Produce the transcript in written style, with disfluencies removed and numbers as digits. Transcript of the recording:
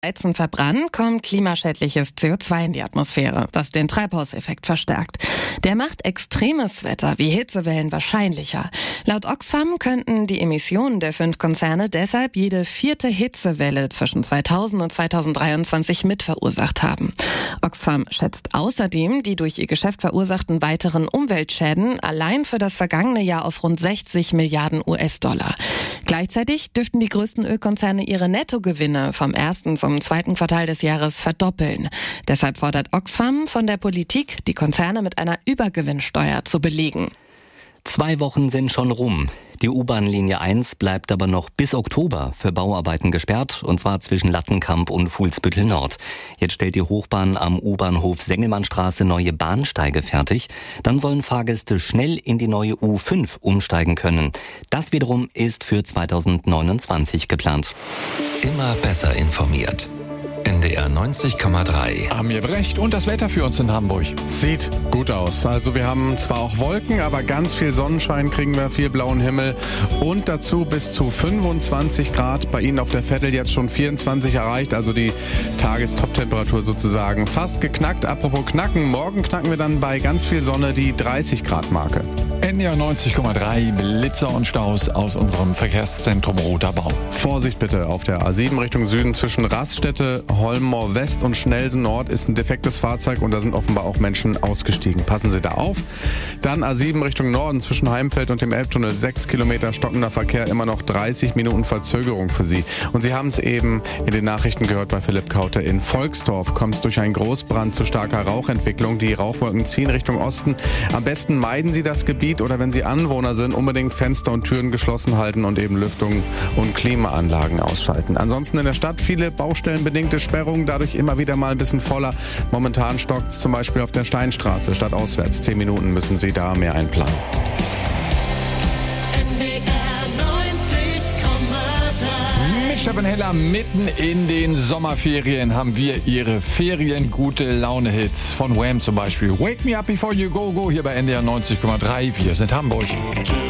Heizen verbrennen, kommt klimaschädliches CO2 in die Atmosphäre, was den Treibhauseffekt verstärkt. Der macht extremes Wetter wie Hitzewellen wahrscheinlicher. Laut Oxfam könnten die Emissionen der 5 Konzerne deshalb jede 4. Hitzewelle zwischen 2000 und 2023 mitverursacht haben. Oxfam schätzt außerdem die durch ihr Geschäft verursachten weiteren Umweltschäden allein für das vergangene Jahr auf rund 60 Milliarden US-Dollar. Gleichzeitig dürften die größten Ölkonzerne ihre Nettogewinne vom 1. zum 2. Quartal des Jahres verdoppeln. Deshalb fordert Oxfam von der Politik, die Konzerne mit einer Übergewinnsteuer zu belegen. 2 Wochen sind schon rum. Die U-Bahn-Linie 1 bleibt aber noch bis Oktober für Bauarbeiten gesperrt, und zwar zwischen Lattenkamp und Fuhlsbüttel Nord. Jetzt stellt die Hochbahn am U-Bahnhof Sengelmannstraße neue Bahnsteige fertig. Dann sollen Fahrgäste schnell in die neue U5 umsteigen können. Das wiederum ist für 2029 geplant. Immer besser informiert. NDR 90,3. Amir Brecht und das Wetter für uns in Hamburg. Sieht gut aus. Also wir haben zwar auch Wolken, aber ganz viel Sonnenschein kriegen wir, viel blauen Himmel und dazu bis zu 25 Grad. Bei Ihnen auf der Vettel jetzt schon 24 erreicht, also die Tagestop-Temperatur sozusagen fast geknackt. Apropos knacken, morgen knacken wir dann bei ganz viel Sonne die 30 Grad Marke. NDR 90,3, Blitzer und Staus aus unserem Verkehrszentrum Roter Baum. Vorsicht bitte, auf der A7 Richtung Süden zwischen Raststätte, Holmmoor West und Schnellsen Nord ist ein defektes Fahrzeug und da sind offenbar auch Menschen ausgestiegen. Passen Sie da auf. Dann A7 Richtung Norden zwischen Heimfeld und dem Elbtunnel 6 Kilometer stockender Verkehr, immer noch 30 Minuten Verzögerung für Sie. Und Sie haben es eben in den Nachrichten gehört bei Philipp Kaute. In Volksdorf kommt es durch einen Großbrand zu starker Rauchentwicklung. Die Rauchwolken ziehen Richtung Osten. Am besten meiden Sie das Gebiet oder wenn Sie Anwohner sind, unbedingt Fenster und Türen geschlossen halten und eben Lüftung und Klimaanlagen ausschalten. Ansonsten in der Stadt viele baustellenbedingte Sperrungen, dadurch immer wieder mal ein bisschen voller. Momentan stockt es zum Beispiel auf der Steinstraße stadtauswärts. 10 Minuten müssen Sie da mehr einplanen. Mit Stefan Heller mitten in den Sommerferien haben wir Ihre Ferien-Gute-Laune-Hits von Wham zum Beispiel. Wake Me Up Before You Go Go hier bei NDR 90,3. Wir sind Hamburg.